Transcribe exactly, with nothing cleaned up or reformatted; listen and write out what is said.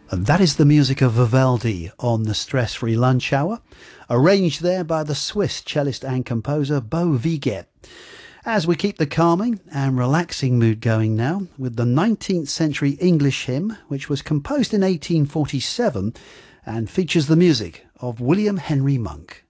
And that is the music of Vivaldi on the Stress-Free Lunch Hour, arranged there by the Swiss cellist and composer Bo Wiegert. As we keep the calming and relaxing mood going now with the nineteenth century English hymn, which was composed in eighteen forty-seven and features the music of William Henry Monk.